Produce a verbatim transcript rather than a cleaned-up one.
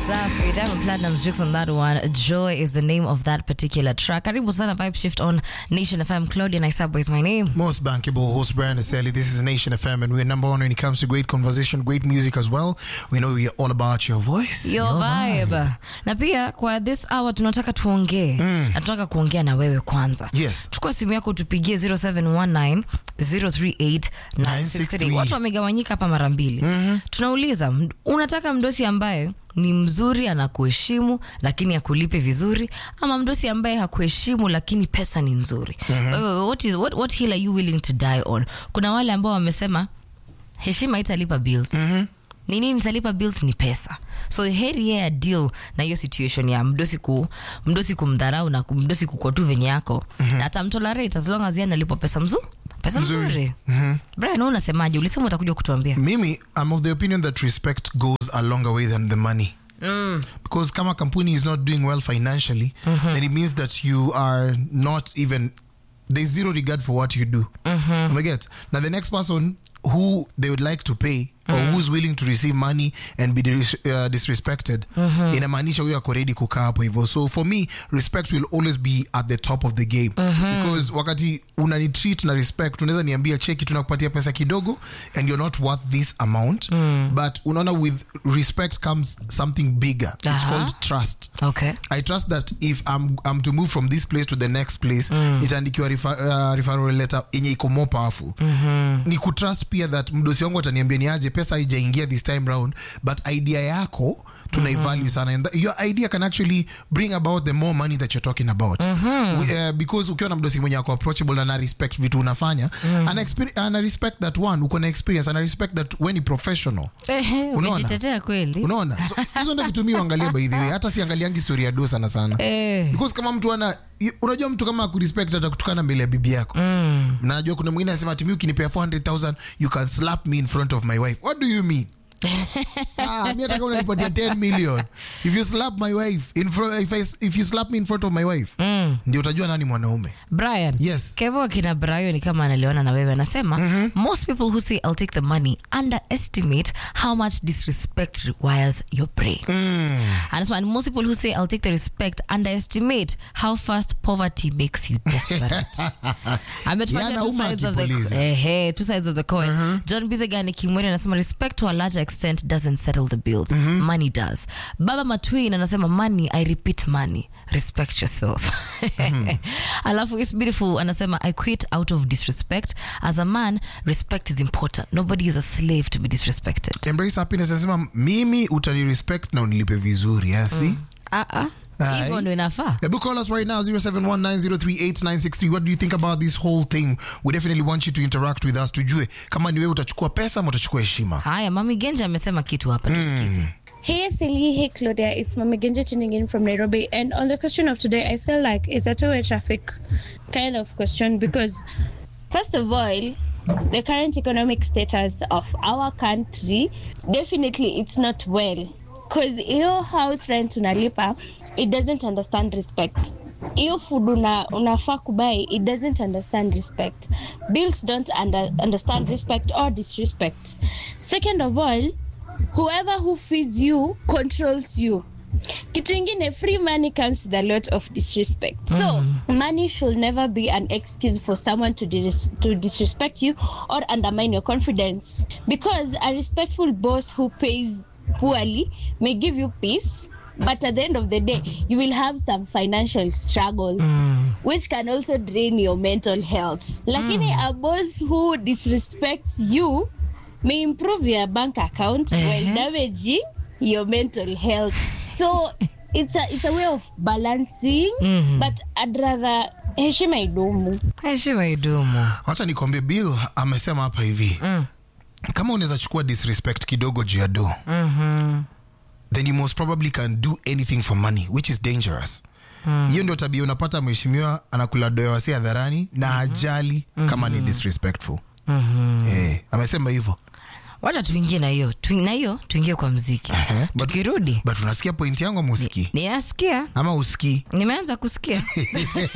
Safi, Diamond Platnumz jukes on that one. Joy is the name of that particular track. Karibu sana Vibe Shift on Nation F M. Claudia Naisabo is my name. Most bankable host Brian Aseli. This is Nation F M and we're number one when it comes to great conversation, great music as well. We know we're all about your voice. Your, your vibe. vibe. Na pia kwa this hour tunataka tuongee. Mm. Na tunataka kuongea na wewe kwanza. Yes. Chukua simu yako tupigie zero seven one nine zero three eight nine six three. Watu wamegawanyika hapa mara mbili. Mm-hmm. Tunauliza, unataka mdosi ambaye ni mzuri anakuheshimu lakini akulipe vizuri, ama mdosi ambaye hakuheshimu lakini pesa ni nzuri? Mm-hmm. What is what what hill are you willing to die on? Kuna wale ambao wamesema heshima italipa bills. Mm-hmm. Ni nini nitalipa bills? Ni pesa. So heri yeye deal na hiyo situation ya mdosi ku mdosi kumdharau na mdosi kukua tu venye yako. Mm-hmm. Na atamtolerate as long as yeye analipa pesa mzuri. Pesa mzuri. Mm-hmm. Brian, unasemaje? Ulisema utakuja kutuambia. Mimi, I'm of the opinion that respect goes a longer way than the money. Mm. Because kama company is not doing well financially, mm-hmm. then it means that you are not even, there's zero regard for what you do. Mm-hmm. Get? Now the next person who they would like to pay, or mm. who's willing to receive money and be dis- uh, disrespected, mm-hmm. inamaanisha huyo ako ready kukaa hapo hivyo. So for me, respect will always be at the top of the game. Mm-hmm. Because wakati unani treat na respect, unaweza niambia cheki tunakupatia pesa kidogo and you're not worth this amount. Mm. But unaona with respect comes something bigger. Uh-huh. It's called trust. Okay. I trust that if I'm, I'm to move from this place to the next place, mm. itaandikiwa refer, uh, referral letter yenye iko more powerful. Mm-hmm. Ni kutrust pia that mdosi wangu ataniambia ni aje pesa haijaingia this time round, but idea yako tunaivalue mm-hmm. sana, and your idea can actually bring about the more money that you're talking about. Mm-hmm. We, uh, because ukiwa na mdosi mwenye ako approachable na na respect vitu unafanya, mm-hmm. ana, experi- ana respect that one, uko na experience, ana respect that when ni professional. Ehe, umejitetea kweli. Unaona? So hizo ndio vitu mimi angalia by the way, hata siangaliangi story ya do sana sana. Eh. Because kama mtu ana, unajua mtu kama akurespect atakutukana mbele ya bibi yako. Mm. Na najua kuna mwingine anasema ati mimi ukinipea four hundred thousand you can slap me in front of my wife. What do you mean? ah, mimi nataka unipatie ten million. If you slap my wife in front, if I, if you slap me in front of my wife, mm. ndio utajua nani mwanaume. Brian. Yes. Kevo kina Brian ni kama analiona na wewe anasema, mm-hmm. most people who say I'll take the money underestimate how much disrespect requires your brain. Mm. Anasema, and most people who say I'll take the respect underestimate how fast poverty makes you desperate. Ametupatia two sides of the eh, hey, two sides of the coin. Uh-huh. John Bizegani Kimweri anasema respect to a large extent doesn't settle the bills. Mm-hmm. Money does. Baba Matwin anasema money, I repeat money. Respect yourself. Mm-hmm. Alafu it's beautiful anasema I quit out of disrespect. As a man, respect is important. Nobody is a slave to be disrespected. Embrace happiness anasema mimi utani respect na unilipe vizuri, yasi? Mm. Ah ah. Hivyo ndio inafaa. Yeah, book call us right now zero seven one nine zero three eight nine six three. What do you think about this whole thing? We definitely want you to interact with us, tujue kama ni wewe utachukua pesa ama utachukua heshima. Haya, Mami Genja amesema kitu hapa, mm. tusikize. Hey Silly, hey Claudia, it's Mami Genja tuning in from Nairobi, and on the question of today, I feel like it's a two-way traffic kind of question, because first of all, the current economic status of our country, definitely it's not well. Because your house rent unalipa, it doesn't understand respect. Your food una, unafaa kubai, it doesn't understand respect. Bills don't under, understand respect or disrespect. Second of all, whoever who feeds you controls you. Kitu ingine, free money comes with a lot of disrespect. Mm. So, money should never be an excuse for someone to dis- to disrespect you or undermine your confidence. Because a respectful boss who pays poorly may give you peace, but at the end of the day you will have some financial struggles, mm. which can also drain your mental health. Lakini mm. a boss who disrespects you may improve your bank account uh-huh. while damaging your mental health. So it's a it's a way of balancing, mm-hmm. but I'd rather heshima idumu. Heshima idumu. Acha nikwambie Bill amesema hapa hivi. Mm. Kama unaweza chukua disrespect kidogo juu ya do, mm-hmm. then you most probably can do anything for money, which is dangerous. Mm. Hiyo ndio tabia unapata mheshimiwa anakula doa wasi hadharani na hajali mm-hmm. kama ni disrespectful. Mm-hmm. Eh, amesema hivyo. Wacha tuingie na hiyo. Na hiyo tuingie kwa muziki. Uh-huh. Tukirudi. But unasikia point yangu ama usikii? Ninasikia. Ama usikii? Nimeanza kusikia.